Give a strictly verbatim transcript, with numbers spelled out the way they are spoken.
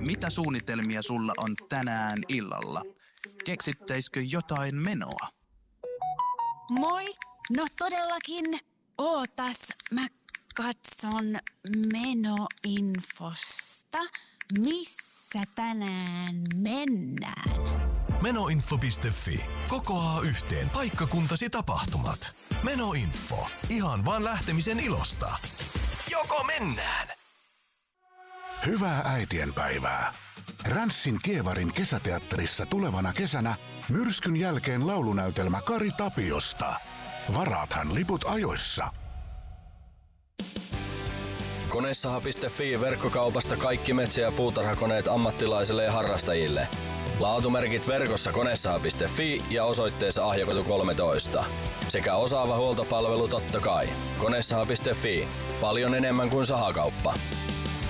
Mitä suunnitelmia sulla on tänään illalla? Keksittäisikö jotain menoa? Moi! No todellakin. Ootas, mä katson menoinfosta. Missä tänään mennään? Menoinfo piste fi. Kokoaa yhteen paikkakuntasi tapahtumat. Menoinfo. Ihan vaan lähtemisen ilosta. Joko mennään? Hyvää äitienpäivää. Ränssin Kievarin kesäteatterissa tulevana kesänä myrskyn jälkeen laulunäytelmä Kari Tapiosta. Varaathan liput ajoissa. Koneissaha piste fi verkkokaupasta kaikki metsä- ja puutarhakoneet ammattilaisille ja harrastajille. Laatumerkit verkossa koneissaha piste fi ja osoitteessa Ahjakatu kolmetoista. Sekä osaava huoltopalvelu totta kai. koneissaha piste fi. Paljon enemmän kuin sahakauppa.